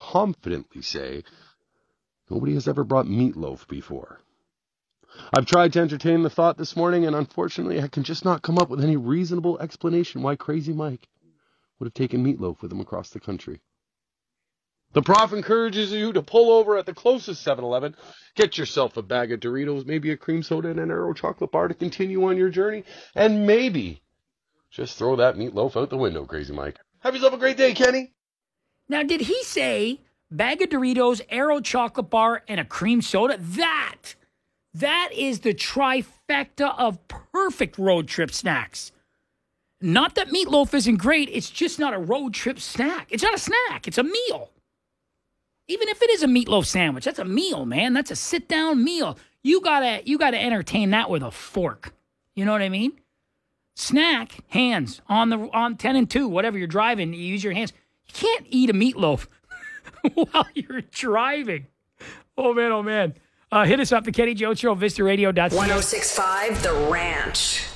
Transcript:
confidently say nobody has ever brought meatloaf before. I've tried to entertain the thought this morning, and unfortunately I can just not come up with any reasonable explanation why Crazy Mike would have taken meatloaf with him across the country. The Prof encourages you to pull over at the closest 7-Eleven, get yourself a bag of Doritos, maybe a cream soda and an Aero chocolate bar to continue on your journey, and maybe just throw that meatloaf out the window, Crazy Mike. Have yourself a great day, Kenny. Now, did he say bag of Doritos, Aero chocolate bar, and a cream soda? That is the trifecta of perfect road trip snacks. Not that meatloaf isn't great, it's just not a road trip snack. It's not a snack, it's a meal. Even if it is a meatloaf sandwich, that's a meal, man. That's a sit-down meal. You gotta entertain that with a fork. You know what I mean? Snack, hands, on 10 and 2, whatever you're driving, you use your hands. You can't eat a meatloaf while you're driving. Oh, man, oh, man. Hit us up, the Kenny Jones Show, VistaRadio.ca. 106.5 The Ranch.